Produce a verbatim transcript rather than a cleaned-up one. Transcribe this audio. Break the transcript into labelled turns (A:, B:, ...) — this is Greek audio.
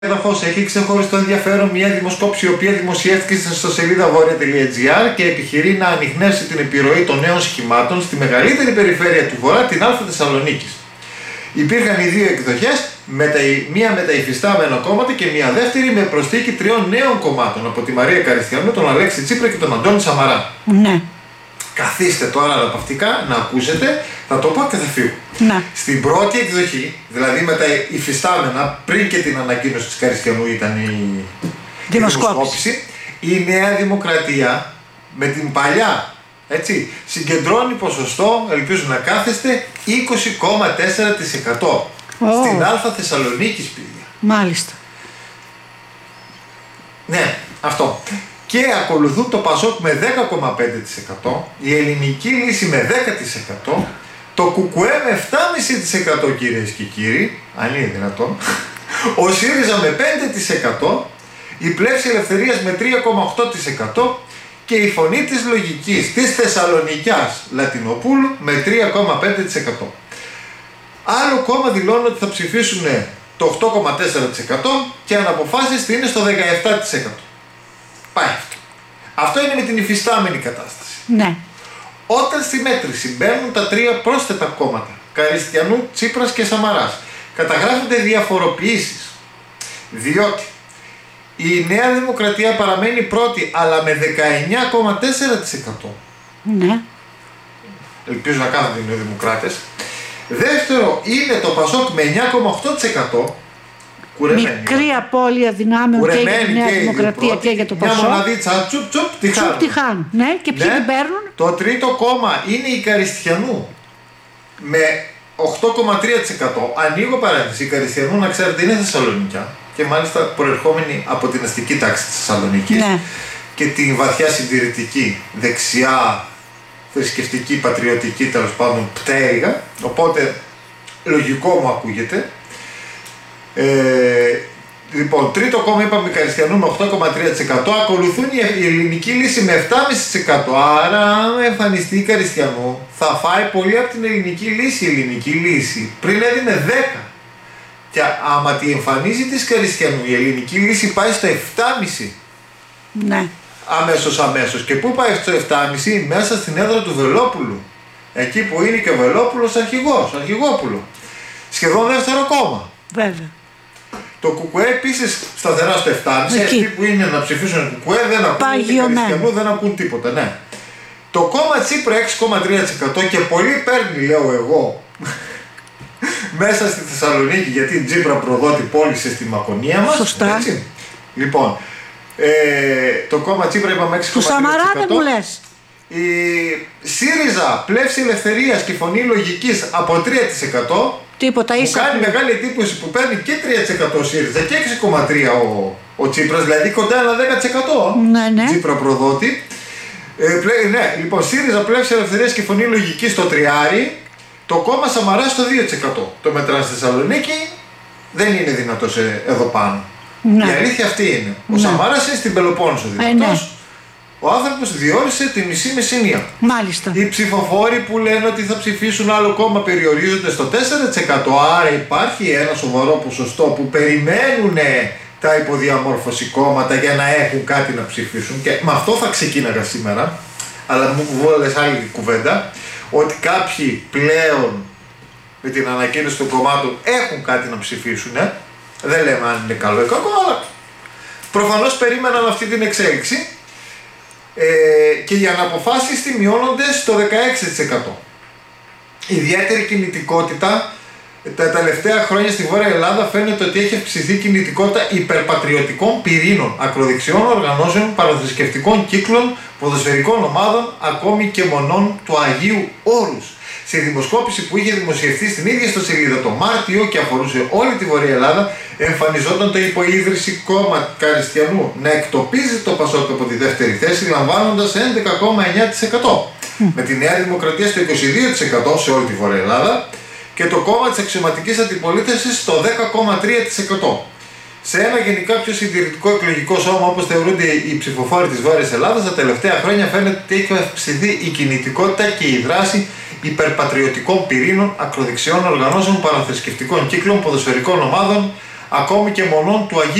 A: Έδαφος έχει ξεχωριστό ενδιαφέρον μια δημοσκόπηση η οποία δημοσιεύτηκε στο σελίδα βόρεια τελεία τζι άρ και επιχειρεί να ανιχνεύσει την επιρροή των νέων σχημάτων στη μεγαλύτερη περιφέρεια του Βορρά, την Α Θεσσαλονίκης. Υπήρχαν οι δύο εκδοχές, μία με τα υφιστάμενα κόμματα και μία δεύτερη με προσθήκη τριών νέων κομμάτων από τη Μαρία Καριστιανού, τον Αλέξη Τσίπρα και τον Αντώνη Σαμαρά.
B: Ναι.
A: Καθίστε τώρα αναπαυτικά να ακούσετε, θα το πω και θα φύγω.
B: Ναι.
A: Στην πρώτη εκδοχή, δηλαδή με τα υφιστάμενα, πριν και την ανακοίνωση της Καριστιανού ήταν η δημοσκόπηση, η Νέα Δημοκρατία με την παλιά, έτσι, συγκεντρώνει ποσοστό, ελπίζω να κάθεστε, είκοσι κόμμα τέσσερα τοις εκατό oh. στην Α Θεσσαλονίκης, παιδιά.
B: Μάλιστα.
A: Ναι, αυτό. Και ακολουθούν το Πασόκ με δέκα κόμμα πέντε τοις εκατό, η Ελληνική Λύση με δέκα τοις εκατό, το Κουκουέ με επτά κόμμα πέντε τοις εκατό, κυρίες και κύριοι, αν είναι δυνατόν, ο ΣΥΡΙΖΑ με πέντε τοις εκατό, η Πλεύση Ελευθερίας με τρία κόμμα οκτώ τοις εκατό και η Φωνή της Λογικής της Θεσσαλονικιάς Λατινοπούλου με τρία κόμμα πέντε τοις εκατό. Άλλο κόμμα δηλώνει ότι θα ψηφίσουν το οκτώ κόμμα τέσσερα τοις εκατό και αναποφάσιστη είναι στο δεκαεπτά τοις εκατό. Πάει αυτό. Αυτό είναι με την υφιστάμενη κατάσταση.
B: Ναι.
A: Όταν στη μέτρηση μπαίνουν τα τρία πρόσθετα κόμματα, Καριστιανού, Τσίπρας και Σαμαράς, καταγράφονται διαφοροποιήσεις. Διότι η Νέα Δημοκρατία παραμένει πρώτη, αλλά με δεκαεννιά κόμμα τέσσερα τοις εκατό.
B: Ναι.
A: Ελπίζω να κάθονται οι Νεοδημοκράτες. Δεύτερο είναι το Πασόκ με εννιά κόμμα οκτώ τοις εκατό. Κουρεμένη.
B: Μικρή απώλεια δυνάμεων και για τη Νέα και Δημοκρατία και για το Πασόκ.
A: Μια μοναδίτσα, τσουπ τσουπ, τη χάνουν.
B: Τσουπ τη χάνουν. Ναι, και ποιοι
A: ναι.
B: την παίρνουν.
A: Το τρίτο κόμμα είναι η Καριστιανού με οκτώ κόμμα τρία τοις εκατό. Ανοίγω παρένθεση, η Καριστιανού, να ξέρετε, είναι Θεσσαλονικιά και μάλιστα προερχόμενη από την αστική τάξη της Θεσσαλονίκης
B: ναι.
A: και την βαθιά συντηρητική, δεξιά, θρησκευτική, πατριωτική, τέλος πάντων, πτέρυγα. Οπότε λογικό μου ακούγεται. Ε, λοιπόν, τρίτο κόμμα είπαμε Καριστιανού με οκτώ κόμμα τρία τοις εκατό, ακολουθούν η Ελληνική Λύση με επτά κόμμα πέντε τοις εκατό. Άρα, αν εμφανιστεί η Καριστιανού, θα φάει πολύ από την Ελληνική Λύση. Η Ελληνική Λύση πριν έδινε δέκα. Και άμα τη εμφανίζει της Καριστιανού, η Ελληνική Λύση πάει στο επτά κόμμα πέντε.
B: Ναι.
A: Αμέσως, αμέσως. Και πού πάει στο επτά κόμμα πέντε? Μέσα στην έδρα του Βελόπουλου. Εκεί που είναι και ο Βελόπουλος αρχηγός, αρχηγόπουλο. Σχεδόν δεύτερο κόμμα.
B: Βέβαια.
A: Το Κουκουέ επίσης σταθερά στο επτά κόμμα πέντε. Αυτοί που είναι να ψηφίσουν Κουκουέ δεν ακούν Καριστιανού, δεν ακούν τίποτα. Ναι. Το κόμμα Τσίπρα έξι κόμμα τρία τοις εκατό και πολύ παίρνει, λέω εγώ, μέσα στη Θεσσαλονίκη, γιατί η Τσίπρα προδότη πώλησε στη Μακονία μας.
B: Σωστά.
A: Έτσι. Λοιπόν, ε, το κόμμα Τσίπρα είπαμε έξι κόμμα τρία τοις εκατό.
B: Του Σαμαρά δεν μου λες.
A: Η ΣΥΡΙΖΑ, Πλεύση Ελευθερίας και Φωνή Λογικής από τρία τοις εκατό.
B: Τίποτα,
A: μου
B: ίσα.
A: κάνει μεγάλη εντύπωση που παίρνει και τρία τοις εκατό ο ΣΥΡΙΖΑ και έξι κόμμα τρία τοις εκατό ο, ο Τσίπρας, δηλαδή κοντά ένα δέκα τοις εκατό.
B: Ναι, ναι.
A: Τσίπρα προδότη. Ε, πλέ, ναι, λοιπόν, ΣΥΡΙΖΑ, Πλεύση Ελευθερίας και Φωνή Λογικής στο τριάρι, το κόμμα Σαμαρά στο δύο τοις εκατό. Το μετράνε στη Θεσσαλονίκη, δεν είναι δυνατός εδώ πάνω. Ναι. Η αλήθεια αυτή είναι. Ο ναι. Σαμαράς είναι στην Πελοπόννησο δυνατός. Ε, ναι. Ο άνθρωπος διόρισε τη μισή Μεσσηνία.
B: Μάλιστα.
A: Οι ψηφοφόροι που λένε ότι θα ψηφίσουν άλλο κόμμα περιορίζονται στο τέσσερα τοις εκατό. Άρα υπάρχει ένα σοβαρό ποσοστό που περιμένουν τα υποδιαμόρφωση κόμματα για να έχουν κάτι να ψηφίσουν. Και με αυτό θα ξεκίναγα σήμερα. Αλλά μου βόλες άλλη κουβέντα. Ότι κάποιοι πλέον με την ανακοίνωση των κομμάτων έχουν κάτι να ψηφίσουν. Ε. Δεν λέμε αν είναι καλό ή κακό, αλλά προφανώς περίμεναν αυτή την εξέλιξη. Ε, και οι αναποφάσεις τη μειώνονται στο δεκαέξι τοις εκατό. Ιδιαίτερη κινητικότητα τα τελευταία χρόνια στη Βόρεια Ελλάδα φαίνεται ότι έχει αυξηθεί κινητικότητα υπερπατριωτικών πυρήνων, ακροδεξιών οργανώσεων, παραθρησκευτικών κύκλων, ποδοσφαιρικών ομάδων, ακόμη και μονών του Αγίου Όρους. Σε δημοσκόπηση που είχε δημοσιευτεί στην ίδια στο σελίδα το Μάρτιο και αφορούσε όλη τη Βορεια Ελλάδα, εμφανιζόταν το υποίδρυση κόμμα Καριστιανού να εκτοπίζει το Πασόκ από τη δεύτερη θέση, λαμβάνοντας έντεκα κόμμα εννιά τοις εκατό. Mm. Με τη Νέα Δημοκρατία στο είκοσι δύο τοις εκατό σε όλη τη Βορεια Ελλάδα και το κόμμα της αξιωματικής αντιπολίτευσης στο δέκα κόμμα τρία τοις εκατό. Σε ένα γενικά πιο συντηρητικό εκλογικό σώμα όπως θεωρούνται οι ψηφοφόροι της Βόρειας Ελλάδας, τα τελευταία χρόνια φαίνεται ότι έχει αυξηθεί η κινητικότητα και η δράση υπερπατριωτικών πυρήνων, ακροδεξιών οργανώσεων, παραθρησκευτικών κύκλων, ποδοσφαιρικών ομάδων, ακόμη και μονών του Αγίου